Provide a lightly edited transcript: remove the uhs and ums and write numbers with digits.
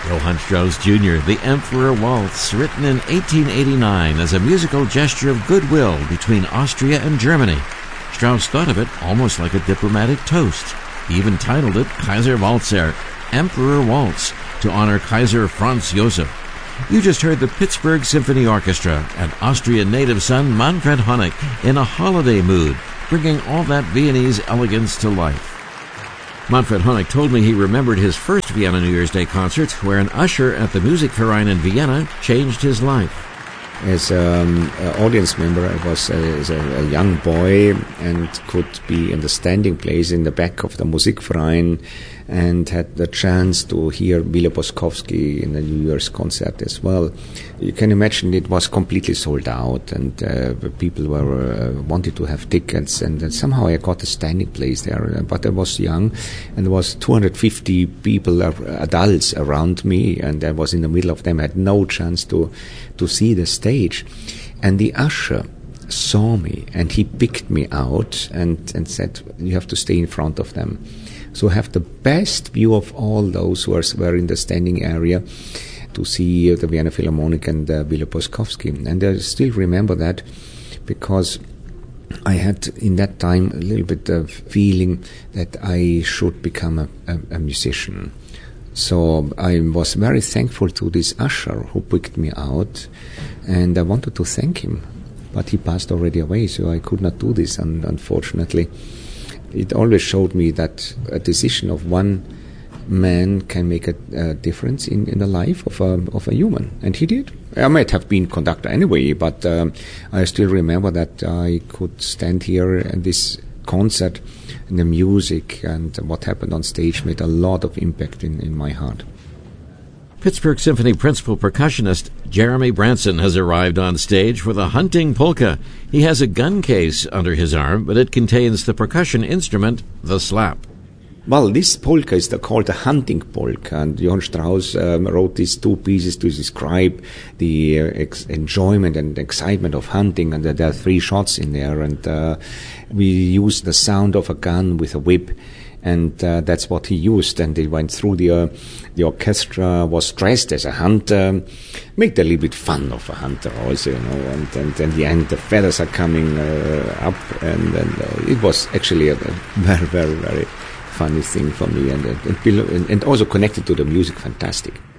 Johann Strauss Jr., The Emperor Waltz, written in 1889 as a musical gesture of goodwill between Austria and Germany. Strauss thought of it almost like a diplomatic toast. He even titled it Kaiser Walzer, Emperor Waltz, to honor Kaiser Franz Josef. You just heard the Pittsburgh Symphony Orchestra and Austrian native son Manfred Honeck in a holiday mood, bringing all that Viennese elegance to life. Manfred Honeck told me he remembered his first Vienna New Year's Day concert, where an usher at the Musikverein in Vienna changed his life. As an audience member, I was a young boy and could be in the standing place in the back of the Musikverein and had the chance to hear Wille Boskowski in the New Year's concert as well. You can imagine it was completely sold out, and people were wanted to have tickets, and somehow I got a standing place there. But I was young, and there was 250 people, adults around me, and I was in the middle of them. I had no chance to see the stage, and the usher saw me, and he picked me out and said, "You have to stay in front of them." So have the best view of all those who were in the standing area to see the Vienna Philharmonic and Wille Boskowski. And I still remember that because I had in that time a little bit of feeling that I should become a musician. So I was very thankful to this usher who picked me out, and I wanted to thank him. But he passed already away, so I could not do this, and unfortunately. It always showed me that a decision of one man can make a difference in the life of a human, and he did. I might have been conductor anyway, but I still remember that I could stand here in this concert, and the music and what happened on stage made a lot of impact in my heart. Pittsburgh Symphony principal percussionist Jeremy Branson has arrived on stage with a hunting polka. He has a gun case under his arm, but it contains the percussion instrument, the slap. Well, this polka is called the hunting polka, and Johann Strauss wrote these two pieces to describe the enjoyment and excitement of hunting, and there are three shots in there, and we use the sound of a gun with a whip. And that's what he used, and he went through the orchestra, was dressed as a hunter, made a little bit fun of a hunter also, and in the end the feathers are coming up, and it was actually a very, very, very funny thing for me, and also connected to the music, fantastic.